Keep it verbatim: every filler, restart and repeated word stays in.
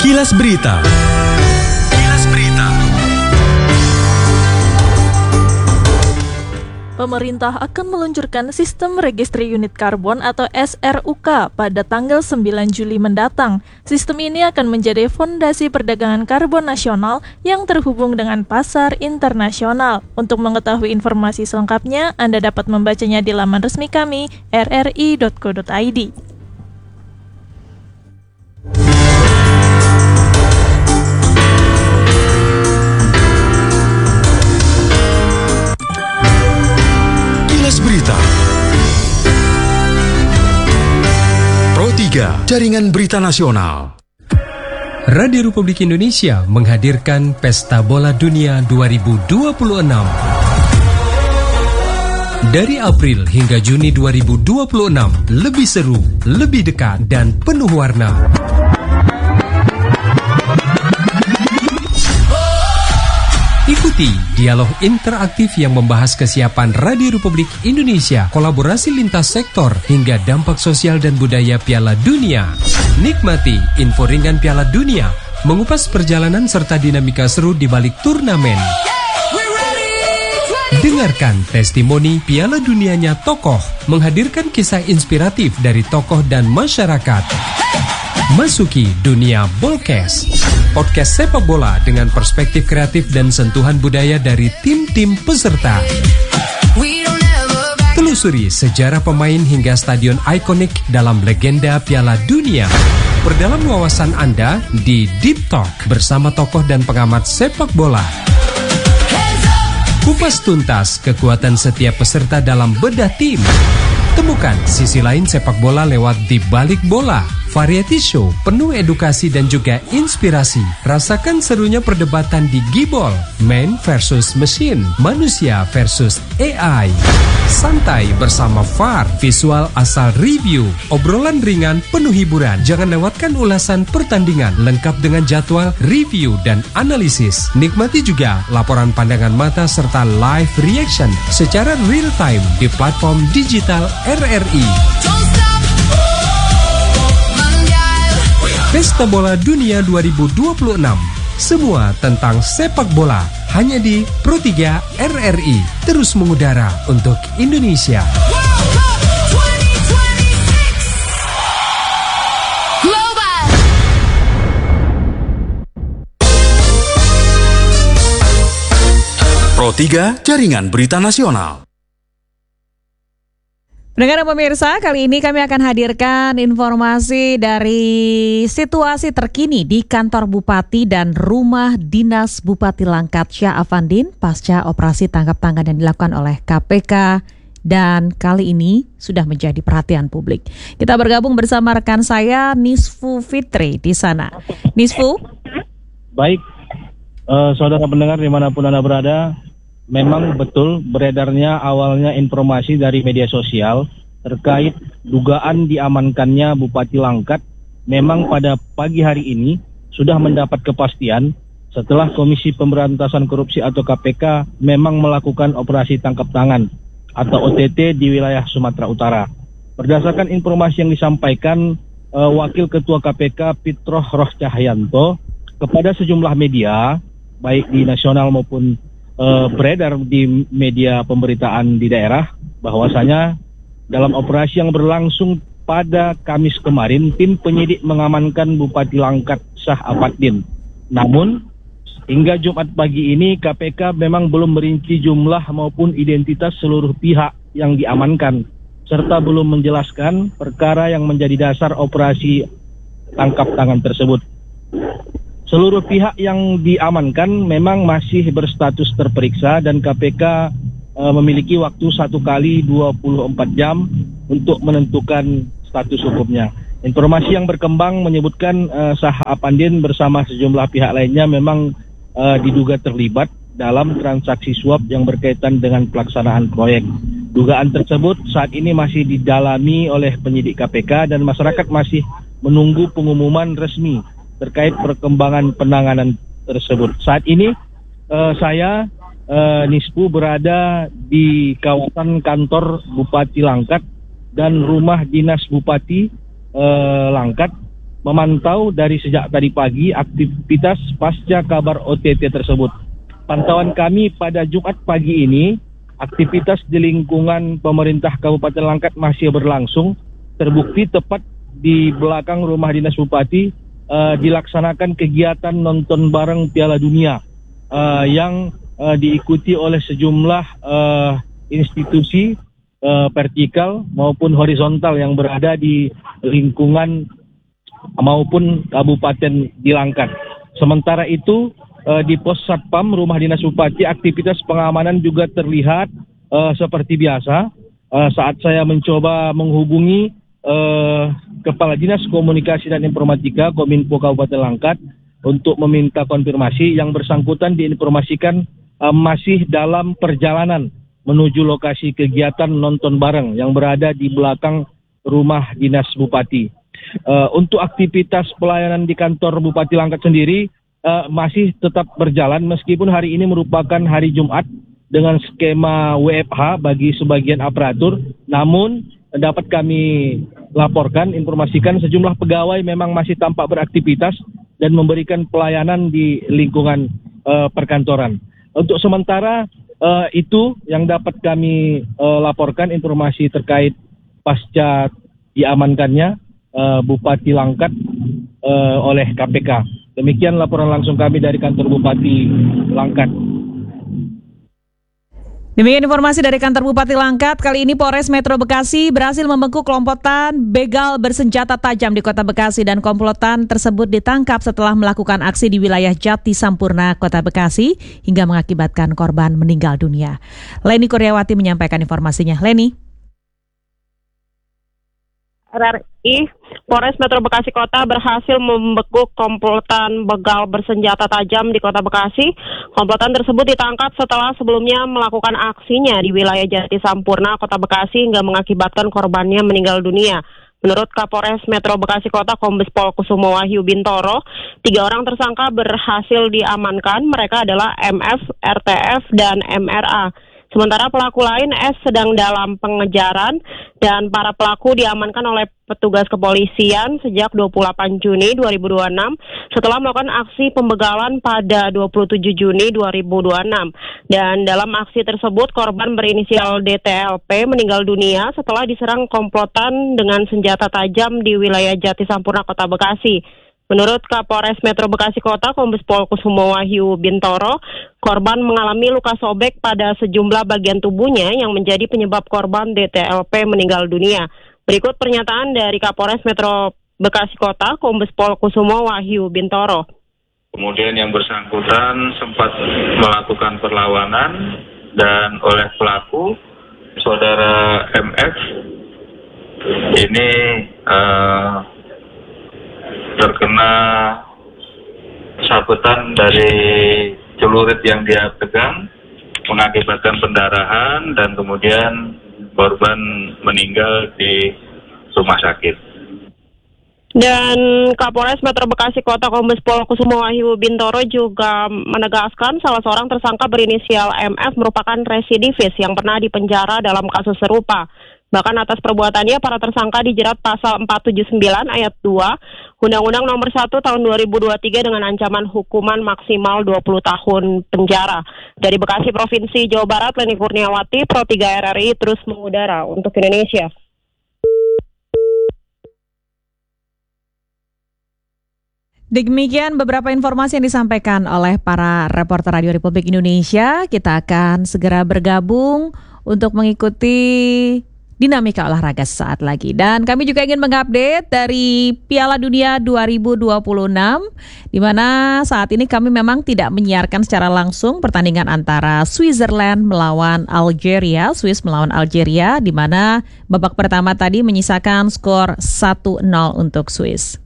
Kilas Berita. Kilas Berita. Pemerintah akan meluncurkan sistem registri unit karbon atau S R U K pada tanggal sembilan Juli mendatang. Sistem ini akan menjadi fondasi perdagangan karbon nasional yang terhubung dengan pasar internasional. Untuk mengetahui informasi selengkapnya, Anda dapat membacanya di laman resmi kami r r i dot co dot i d. Berita Pro tiga, Jaringan Berita Nasional. Radio Republik Indonesia menghadirkan Pesta Bola Dunia dua ribu dua puluh enam. Dari April hingga Juni dua ribu dua puluh enam, lebih seru, lebih dekat, dan penuh warna. Ikuti dialog interaktif yang membahas kesiapan Radio Republik Indonesia, kolaborasi lintas sektor, hingga dampak sosial dan budaya Piala Dunia. Nikmati info ringan Piala Dunia, mengupas perjalanan serta dinamika seru di balik turnamen. Dengarkan testimoni Piala Dunianya tokoh, menghadirkan kisah inspiratif dari tokoh dan masyarakat. Masuki dunia Bolkes, podcast sepak bola dengan perspektif kreatif dan sentuhan budaya dari tim-tim peserta. Telusuri sejarah pemain hingga stadion ikonik dalam legenda Piala Dunia. Perdalam wawasan Anda di Deep Talk bersama tokoh dan pengamat sepak bola. Kupas tuntas kekuatan setiap peserta dalam bedah tim. Temukan sisi lain sepak bola lewat Di Balik Bola, variety show penuh edukasi dan juga inspirasi. Rasakan serunya perdebatan di Gibol, man versus machine, manusia versus A I. Santai bersama V A R, visual asal review, obrolan ringan penuh hiburan. Jangan lewatkan ulasan pertandingan lengkap dengan jadwal, review, dan analisis. Nikmati juga laporan pandangan mata serta live reaction secara real time di platform digital R R I. Pesta Bola Dunia dua ribu dua puluh enam. Semua tentang sepak bola hanya di Pro tiga R R I. Terus mengudara untuk Indonesia. Pro tiga, Jaringan Berita Nasional. Pendengar dan pemirsa, kali ini kami akan hadirkan informasi dari situasi terkini di kantor Bupati dan rumah dinas Bupati Langkat Syah Afandin pasca operasi tangkap tangan yang dilakukan oleh K P K dan kali ini sudah menjadi perhatian publik. Kita bergabung bersama rekan saya Nisfu Fitri di sana. Nisfu? Baik, uh, saudara pendengar dimanapun Anda berada, memang betul beredarnya awalnya informasi dari media sosial terkait dugaan diamankannya Bupati Langkat. Memang pada pagi hari ini sudah mendapat kepastian setelah Komisi Pemberantasan Korupsi atau K P K memang melakukan operasi tangkap tangan atau O T T di wilayah Sumatera Utara. Berdasarkan informasi yang disampaikan uh, Wakil Ketua K P K Pitroh Roh Cahyanto kepada sejumlah media baik di nasional maupun Uh, beredar di media pemberitaan di daerah, bahwasanya dalam operasi yang berlangsung pada Kamis kemarin, tim penyidik mengamankan Bupati Langkat Syah Afandin. Namun hingga Jumat pagi ini K P K memang belum merinci jumlah maupun identitas seluruh pihak yang diamankan, serta belum menjelaskan perkara yang menjadi dasar operasi tangkap tangan tersebut. Seluruh pihak yang diamankan memang masih berstatus terperiksa dan K P K e, memiliki waktu satu kali dua puluh empat jam untuk menentukan status hukumnya. Informasi yang berkembang menyebutkan e, Syah Afandin bersama sejumlah pihak lainnya memang e, diduga terlibat dalam transaksi suap yang berkaitan dengan pelaksanaan proyek. Dugaan tersebut saat ini masih didalami oleh penyidik K P K dan masyarakat masih menunggu pengumuman resmi terkait perkembangan penanganan tersebut. Saat ini uh, saya uh, Nispu berada di kawasan kantor Bupati Langkat dan rumah dinas Bupati uh, Langkat memantau dari sejak tadi pagi aktivitas pasca kabar O T T tersebut. Pantauan kami pada Jumat pagi ini, aktivitas di lingkungan pemerintah Kabupaten Langkat masih berlangsung. Terbukti tepat di belakang rumah dinas Bupati uh, dilaksanakan kegiatan nonton bareng Piala Dunia uh, yang uh, diikuti oleh sejumlah uh, institusi uh, vertikal maupun horizontal yang berada di lingkungan maupun kabupaten di Langkat. Sementara itu uh, di pos Satpam Rumah Dinas Bupati aktivitas pengamanan juga terlihat uh, seperti biasa. Uh, saat saya mencoba menghubungi uh, Kepala Dinas Komunikasi dan Informatika Kominfo Kabupaten Langkat untuk meminta konfirmasi, yang bersangkutan diinformasikan uh, masih dalam perjalanan menuju lokasi kegiatan nonton bareng yang berada di belakang rumah dinas Bupati. Uh, untuk aktivitas pelayanan di kantor Bupati Langkat sendiri uh, masih tetap berjalan meskipun hari ini merupakan hari Jumat dengan skema W F H bagi sebagian aparatur. Namun dapat kami laporkan, informasikan sejumlah pegawai memang masih tampak beraktivitas dan memberikan pelayanan di lingkungan uh, perkantoran. Untuk sementara Uh, itu yang dapat kami uh, laporkan informasi terkait pasca diamankannya uh, Bupati Langkat uh, oleh K P K. Demikian laporan langsung kami dari kantor Bupati Langkat. Demikian informasi dari kantor Bupati Langkat. Kali ini Polres Metro Bekasi berhasil membekuk kelompokan begal bersenjata tajam di Kota Bekasi, dan komplotan tersebut ditangkap setelah melakukan aksi di wilayah Jati Sampurna, Kota Bekasi, hingga mengakibatkan korban meninggal dunia. Leni Kurniawati menyampaikan informasinya. Leni. R R I, Polres Metro Bekasi Kota berhasil membekuk komplotan begal bersenjata tajam di Kota Bekasi. Komplotan tersebut ditangkap setelah sebelumnya melakukan aksinya di wilayah Jati Sampurna, Kota Bekasi, hingga mengakibatkan korbannya meninggal dunia. Menurut Kapolres Metro Bekasi Kota Kombes Pol Kusumo Wahyu Bintoro, tiga orang tersangka berhasil diamankan. Mereka adalah M F, R T F, dan M R A. Sementara pelaku lain S sedang dalam pengejaran, dan para pelaku diamankan oleh petugas kepolisian sejak dua puluh delapan Juni dua ribu dua puluh enam setelah melakukan aksi pembegalan pada dua puluh tujuh Juni dua ribu dua puluh enam. Dan dalam aksi tersebut korban berinisial D T L P meninggal dunia setelah diserang komplotan dengan senjata tajam di wilayah Jati Sampurna, Kota Bekasi. Menurut Kapolres Metro Bekasi Kota Kombes Pol Kusumo Wahyu Bintoro, korban mengalami luka sobek pada sejumlah bagian tubuhnya yang menjadi penyebab korban D T L P meninggal dunia. Berikut pernyataan dari Kapolres Metro Bekasi Kota Kombes Pol Kusumo Wahyu Bintoro. Kemudian yang bersangkutan sempat melakukan perlawanan, dan oleh pelaku, saudara M F, ini uh, terkena sabetan dari celurit yang dia pegang, mengakibatkan pendarahan, dan kemudian korban meninggal di rumah sakit. Dan Kapolres Metro Bekasi Kota Kombes Pol Kusumo Wahyu Bintoro juga menegaskan salah seorang tersangka berinisial M F merupakan residivis yang pernah dipenjara dalam kasus serupa. Bahkan atas perbuatannya para tersangka dijerat pasal empat tujuh sembilan ayat dua Undang-Undang Nomor satu Tahun dua ribu dua puluh tiga dengan ancaman hukuman maksimal dua puluh tahun penjara. Dari Bekasi Provinsi Jawa Barat, Leni Kurniawati, Pro tiga R R I terus mengudara untuk Indonesia. Demikian beberapa informasi yang disampaikan oleh para reporter Radio Republik Indonesia. Kita akan segera bergabung untuk mengikuti dinamika olahraga saat lagi. Dan kami juga ingin mengupdate dari Piala Dunia dua ribu dua puluh enam, di mana saat ini kami memang tidak menyiarkan secara langsung pertandingan antara Switzerland melawan Algeria, Swiss melawan Algeria, di mana babak pertama tadi menyisakan skor satu nol untuk Swiss.